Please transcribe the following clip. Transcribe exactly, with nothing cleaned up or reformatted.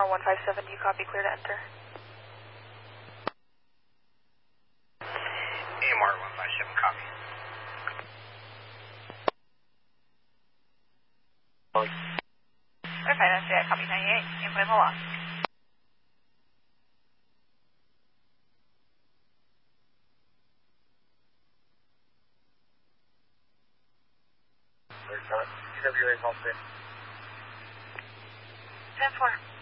one five seven, do you copy? Clear to enter. A M R one five seven, copy. Okay, that's it. Copy ninety-eight. Input in the loss. T W A, call six. ten four.